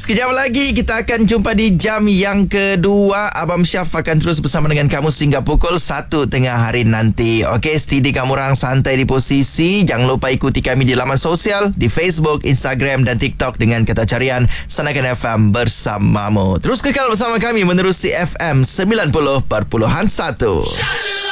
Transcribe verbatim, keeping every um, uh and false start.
Sekejap lagi kita akan jumpa di jam yang kedua. Abang Syaf akan terus bersama dengan kamu sehingga pukul satu tengah hari nanti. Okey, steady kamu orang santai di posisi. Jangan lupa ikuti kami di laman sosial, di Facebook, Instagram dan TikTok dengan kata carian Sanakan F M bersamamu. Terus kekal bersama kami menerusi F M sembilan puluh perpuluhan satu.